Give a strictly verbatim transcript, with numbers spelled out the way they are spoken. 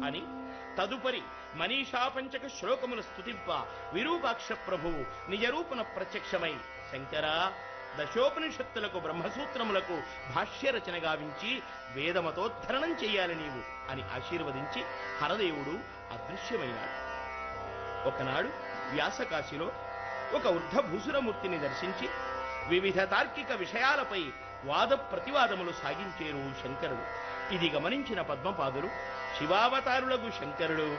కాని తదుపరి మనీషా పంచక శ్లోకముల స్తుతింప విరూపాక్ష ప్రభువు నిజరూపున ప్రత్యక్షమై శంకరా దశోపనిషత్తులకు బ్రహ్మసూత్రములకు భాష్యరచన గావించి వేదమతోద్ధరణం చెయ్యాలి నీవు అని ఆశీర్వదించి హరదేవుడు అదృశ్యమైనాడు. ఒకనాడు వ్యాసకాశిలో ఒక వృద్ధభూసురమూర్తిని దర్శించి వివిధ తార్కిక విషయాలపై వాద ప్రతివాదములు సాగించేరు శంకరుడు. ఇది గమనించిన పద్మపాదులు శివావతారులకు శంకరుడు